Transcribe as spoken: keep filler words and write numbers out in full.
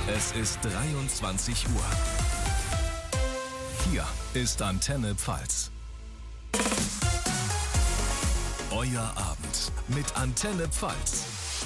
Es ist dreiundzwanzig Uhr. Hier ist Antenne Pfalz. Euer Abend mit Antenne Pfalz.